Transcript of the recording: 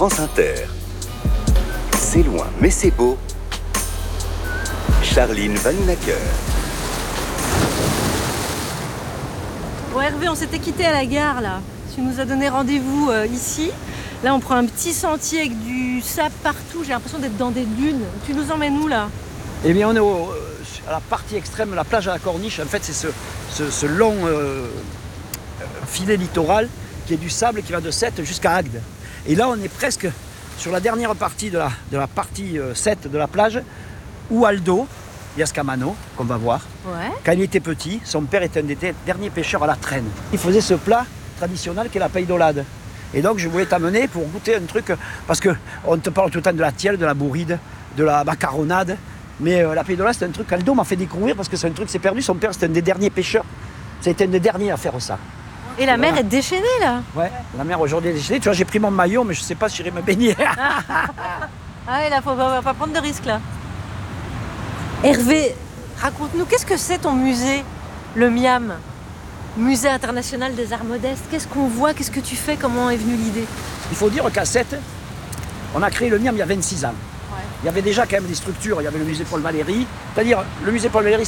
France Inter. C'est loin, mais c'est beau. Charline Vanhoenacker. Bon Hervé, on s'était quitté à la gare là. Tu nous as donné rendez-vous ici. Là on prend un petit sentier avec du sable partout. J'ai l'impression d'être dans des dunes. Tu nous emmènes où là? Eh bien on est à la partie extrême de la plage à la Corniche. En fait c'est ce long filet littoral qui est du sable qui va de Sète jusqu'à Agde. Et là on est presque sur la dernière partie de la partie 7 de la plage où Aldo Iascamano, qu'on va voir, quand il était petit, son père était un des derniers pêcheurs à la traîne. Il faisait ce plat traditionnel qui est la païdolade. Et donc je voulais t'amener pour goûter un truc, parce qu'on te parle tout le temps de la tielle, de la bourride, de la macaronade, mais la païdolade c'est un truc qu'Aldo m'a fait découvrir parce que c'est un truc qui s'est perdu. Son père c'était un des derniers pêcheurs, c'était un des derniers à faire ça. Et la mer est déchaînée là? Ouais, la mer aujourd'hui est déchaînée. Tu vois, j'ai pris mon maillot, mais je sais pas si j'irai me baigner. Ah ouais, là, on va pas prendre de risques là. Hervé, raconte-nous, qu'est-ce que c'est ton musée, le MIAM, Musée International des Arts Modestes? Qu'est-ce qu'on voit? Qu'est-ce que tu fais? Comment est venue l'idée? Il faut dire qu'à Sète, on a créé le MIAM il y a 26 ans. Ouais. Il y avait déjà quand même des structures. Il y avait le musée Paul Valéry. C'est-à-dire, le musée Paul Valéry,